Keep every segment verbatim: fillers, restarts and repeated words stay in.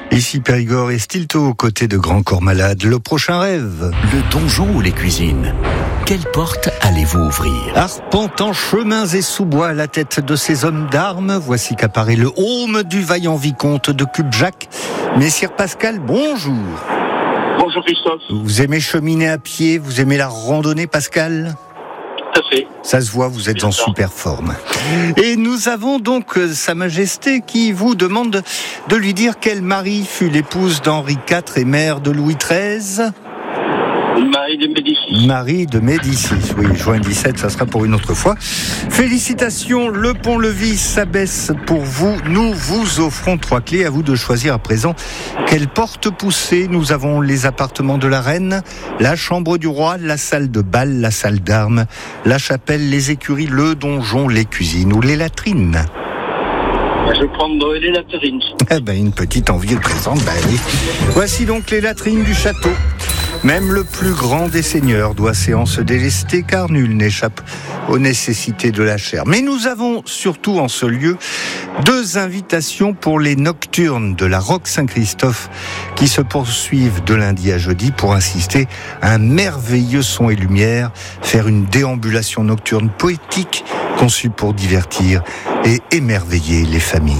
Ici Périgord et Stilto, aux côtés de Grand Corps Malade. Le prochain rêve. Le donjon ou les cuisines? Quelle porte allez-vous ouvrir? Arpentant chemins et sous-bois à la tête de ces hommes d'armes, voici qu'apparaît le haume du vaillant vicomte de Cubjac. Messire Pascal, bonjour. Bonjour Christophe. Vous aimez cheminer à pied? Vous aimez la randonnée, Pascal? Tout à fait. Ça se voit, vous êtes Bien en sûr. super forme. Et nous avons donc euh, Sa Majesté qui vous demande de, de lui dire quelle Marie fut l'épouse d'Henri quatre et mère de Louis treize. Marie de Médicis. Marie de Médicis. Oui, juin dix-sept, ça sera pour une autre fois. Félicitations, le pont-levis s'abaisse pour vous. Nous vous offrons trois clés. À vous de choisir à présent quelle porte pousser. Nous avons les appartements de la reine, la chambre du roi, la salle de bal, la salle d'armes, la chapelle, les écuries, le donjon, les cuisines ou les latrines. Je vais prendre les latrines. Eh ben, une petite envie présente, ben oui. Voici donc les latrines du château. Même le plus grand des seigneurs doit séance se délester, car nul n'échappe aux nécessités de la chair. Mais nous avons surtout en ce lieu deux invitations pour les nocturnes de la Roque Saint-Christophe qui se poursuivent de lundi à jeudi pour assister à un merveilleux son et lumière, faire une déambulation nocturne poétique conçue pour divertir et émerveiller les familles.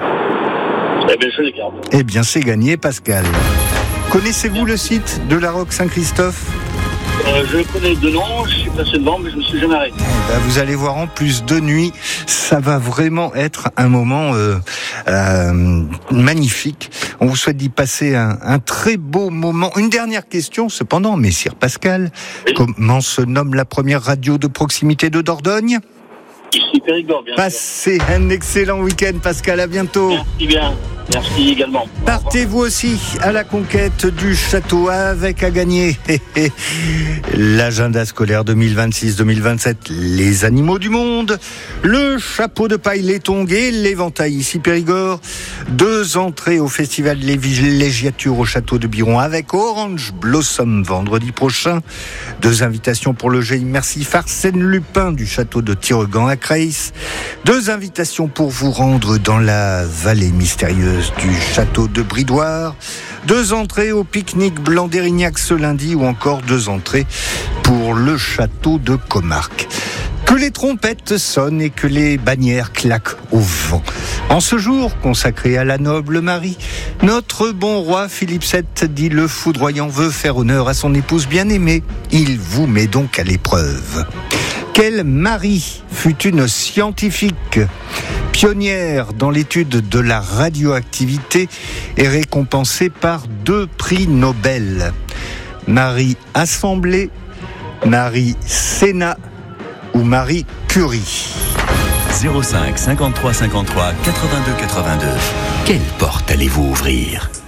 Eh bien, je les garde. Eh bien, c'est gagné, Pascal. Connaissez-vous le site de la Roque Saint-Christophe? Euh, je connais de nom, je suis passé devant, mais je ne me suis jamais arrêté. Eh ben, vous allez voir, en plus de nuit, ça va vraiment être un moment euh, euh, magnifique. On vous souhaite d'y passer un, un très beau moment. Une dernière question, cependant, messire Pascal. Oui. Comment se nomme la première radio de proximité de Dordogne? Ici Périgord, bien sûr. Passez un excellent week-end, Pascal. À bientôt. Merci bien. Merci également. Partez vous aussi à la conquête du château avec à gagner l'agenda scolaire deux mille vingt-six deux mille vingt-sept, les animaux du monde, le chapeau de paille, les tongs et l'éventail ici Périgord, deux entrées au festival des villégiatures au château de Biron avec Orange Blossom vendredi prochain, deux invitations pour le jeu immersif Arsène Lupin du château de Tiregan à Creil, deux invitations pour vous rendre dans la vallée mystérieuse du château de Bridoire, deux entrées au pique-nique Blanc d'Érignac ce lundi ou encore deux entrées pour le château de Comarque. Que les trompettes sonnent et que les bannières claquent au vent. En ce jour consacré à la noble Marie, notre bon roi Philippe sept, dit le foudroyant, veut faire honneur à son épouse bien-aimée. Il vous met donc à l'épreuve. Quelle Marie fut une scientifique pionnière dans l'étude de la radioactivité et récompensée par deux prix Nobel. Marie Assemblée, Marie Sénat ou Marie Curie. zéro cinq cinquante-trois cinquante-trois quatre-vingt-deux quatre-vingt-deux. Quelle porte allez-vous ouvrir?